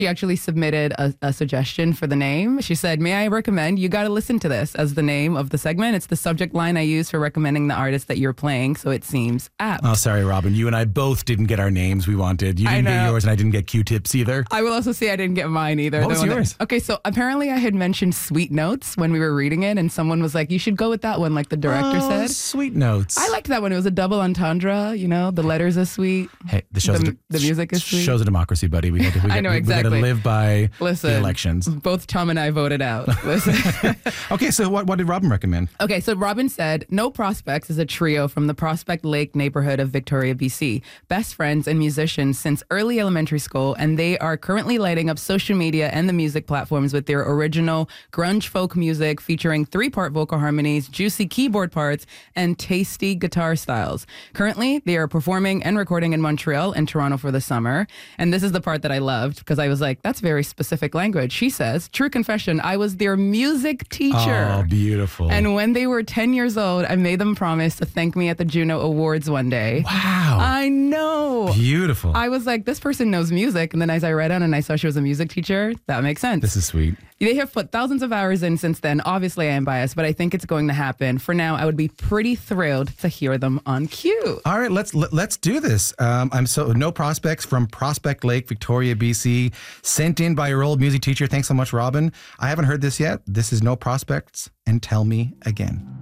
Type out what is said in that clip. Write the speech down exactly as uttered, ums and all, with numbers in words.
She actually submitted a, a suggestion for the name. She said, may I recommend, you got to listen to this as the name of the segment. It's the subject line I use for recommending the artist that you're playing, so it seems apt. Oh, sorry, Robin. You and I both didn't get our names we wanted. You didn't get yours and I didn't get Q-tips either. I will also say I didn't get mine either. What was yours? That, okay, so apparently I had mentioned Sweet Notes when we were reading it, and someone was like, you should go with that one, like the director oh, said. Sweet Notes. I liked that one. It was a double entendre, you know, the letters are sweet. Hey, the show's the, a, the music is sweet. Show's a democracy, buddy. We got to, we I know, we, exactly. We got to live by Listen, the elections. Both Tom and I voted out. Listen. Okay, so what, what did Robin recommend? Okay, so Robin said, No Prospects is a trio from the Prospect Lake neighborhood of Victoria, B C. Best friends and musicians since early elementary school, and they are currently lighting up social media and the music platforms with their original grunge folk music featuring three-part vocal harmonies, juicy keyboard parts, and tasty guitar styles. Currently, they are performing and recording in Montreal and Toronto for the summer. And this is the part that I loved because I was like, that's very specific language. She says, true confession, I was their music teacher. Oh, beautiful. And when they were ten years old, I made them promise to thank me at the Juno Awards one day. Wow. I know. Beautiful. I was like, this person knows music. And then as I read on and I saw she was a music teacher, that makes sense. This is sweet. They have put thousands of hours in since then. Obviously, I am biased, but I think it's going to happen. For now, I would be pretty thrilled to hear them on cue. All right, let's let, let's do this. Um, I'm so No Prospects from Prospect Lake, Victoria, B C, sent in by your old music teacher. Thanks so much, Robin. I haven't heard this yet. This is No Prospects, and Tell Me Again.